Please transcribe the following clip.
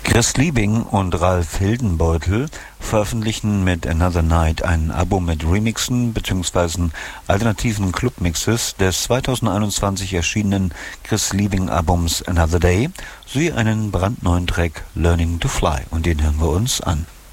Chris Liebing und Ralf Hildenbeutel veröffentlichen mit Another Night ein Album mit Remixen bzw. alternativen Clubmixes des 2021 erschienenen Chris Liebing Albums Another Day sowie einen brandneuen Track Learning to Fly, und den hören wir uns an.